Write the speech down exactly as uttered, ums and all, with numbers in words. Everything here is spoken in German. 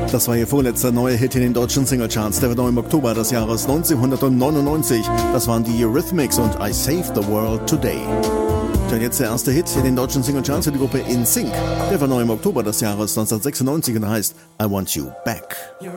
Das war ihr vorletzter neuer Hit in den deutschen Singlecharts. Der war neu im Oktober des Jahres neunzehnhundertneunundneunzig. Das waren die Eurythmics und I Saved the World Today. Und jetzt der erste Hit in den deutschen Singlecharts für die Gruppe In Sync. Der war neu im Oktober des Jahres neunzehnhundertsechsundneunzig und heißt I Want You Back. You're